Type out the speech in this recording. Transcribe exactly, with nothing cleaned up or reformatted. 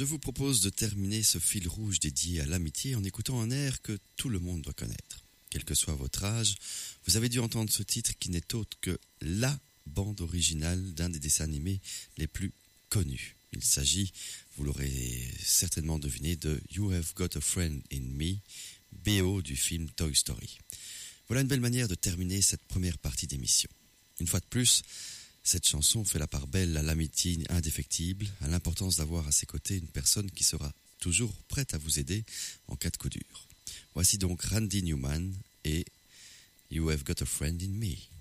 je vous propose de terminer ce fil rouge dédié à l'amitié en écoutant un air que tout le monde doit connaître. Quel que soit votre âge, vous avez dû entendre ce titre qui n'est autre que la bande originale d'un des dessins animés les plus connus. Il s'agit, vous l'aurez certainement deviné, de You Have Got a Friend in Me, B O du film Toy Story. Voilà une belle manière de terminer cette première partie d'émission. Une fois de plus, cette chanson fait la part belle à l'amitié indéfectible, à l'importance d'avoir à ses côtés une personne qui sera toujours prête à vous aider en cas de coup dur. Voici donc Randy Newman et You Have Got a Friend in Me.